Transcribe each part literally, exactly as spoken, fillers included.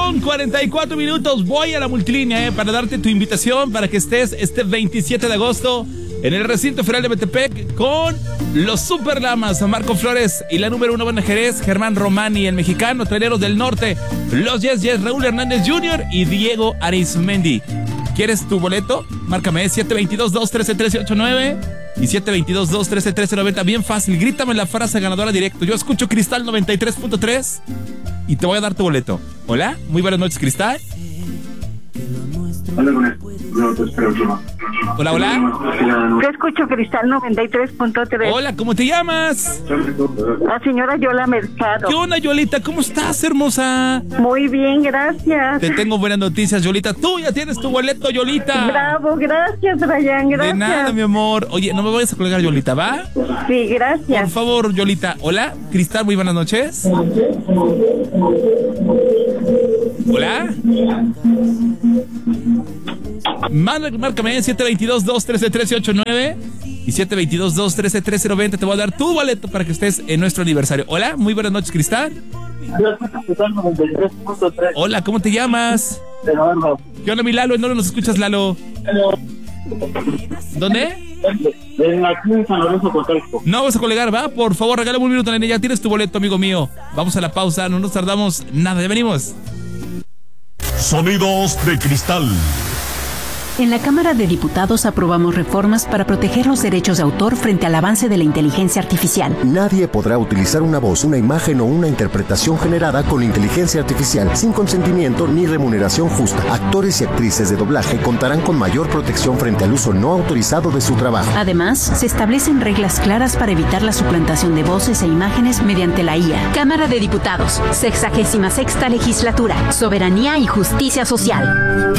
con cuarenta y cuatro minutos. Voy a la multilínea eh, para darte tu invitación para que estés este veintisiete de agosto en el recinto ferial de Metepec con los Super Lamas, Marco Flores y la número uno Banda Jerez, Germán Romani, el mexicano, Traileros del Norte, los Yes Yes, Raúl Hernández junior y Diego Arizmendi. ¿Quieres tu boleto? Márcame siete dos dos, dos uno tres, uno tres ocho nueve y siete dos dos, dos uno tres, uno tres nueve cero. Bien fácil, grítame la frase ganadora directo. Yo escucho Cristal noventa y tres punto tres y te voy a dar tu boleto. Hola, muy buenas noches, Cristal. Hola, buenas. No, te espero, no. Hola, hola. Yo escucho Cristal noventa y tres punto tres. Hola, ¿cómo te llamas? La señora Yola Mercado. ¿Qué onda, Yolita? ¿Cómo estás, hermosa? Muy bien, gracias. Te tengo buenas noticias, Yolita. Tú ya tienes tu boleto, Yolita. Bravo, gracias, Brian, gracias. De nada, mi amor. Oye, no me vayas a colgar, Yolita, ¿va? Sí, gracias. Por favor, Yolita. Hola, Cristal, muy buenas noches. Hola. Márcame siete dos dos, dos uno tres, uno tres ocho nueve y siete dos dos, dos uno tres, uno tres cero dos cero. Te voy a dar tu boleto para que estés en nuestro aniversario. Hola, muy buenas noches, Cristal. Hola, ¿cómo te llamas? Eduardo. ¿Qué onda, mi Lalo? ¿En dónde nos escuchas, Lalo? ¿Dónde? Aquí en San Lorenzo, Cotalco. No vamos a colgar, ¿va? Por favor, regálame un minuto, nene. Ya tienes tu boleto, amigo mío. Vamos a la pausa, no nos tardamos nada. Ya venimos. Sonidos de Cristal. En la Cámara de Diputados aprobamos reformas para proteger los derechos de autor frente al avance de la inteligencia artificial. Nadie podrá utilizar una voz, una imagen o una interpretación generada con inteligencia artificial sin consentimiento ni remuneración justa. Actores y actrices de doblaje contarán con mayor protección frente al uso no autorizado de su trabajo. Además, se establecen reglas claras para evitar la suplantación de voces e imágenes mediante la I A. Cámara de Diputados, sexagésima sexta legislatura, soberanía y justicia social.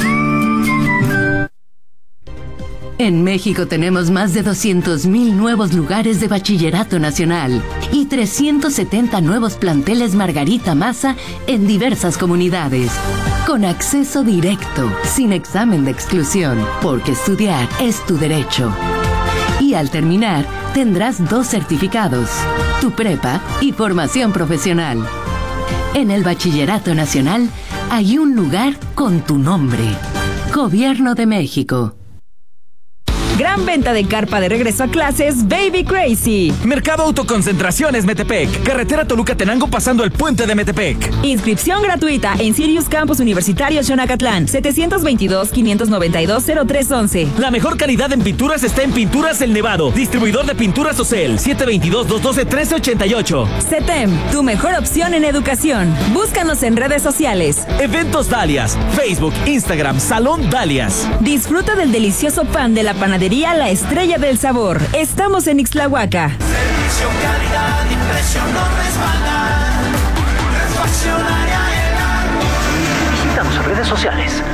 En México tenemos más de doscientos mil nuevos lugares de bachillerato nacional y trescientos setenta nuevos planteles Margarita Maza en diversas comunidades. Con acceso directo, sin examen de exclusión, porque estudiar es tu derecho. Y al terminar, tendrás dos certificados, tu prepa y formación profesional. En el Bachillerato Nacional hay un lugar con tu nombre. Gobierno de México. Gran venta de carpa de regreso a clases Baby Crazy. Mercado Autoconcentraciones Metepec. Carretera Toluca-Tenango pasando el puente de Metepec. Inscripción gratuita en Sirius Campus Universitario Xonacatlán. setecientos veintidós, quinientos noventa y dos, cero tres once. La mejor calidad en pinturas está en Pinturas El Nevado. Distribuidor de pinturas Ocel. siete dos dos, dos uno dos, uno tres ocho ocho. CETEM, tu mejor opción en educación. Búscanos en redes sociales. Eventos Dalias. Facebook, Instagram, Salón Dalias. Disfruta del delicioso pan de la panadería La Estrella del Sabor. Estamos en Ixtlahuaca. Servicio, calidad y precio no respaldan. Refaccionaria El Arco. Visítanos en redes sociales.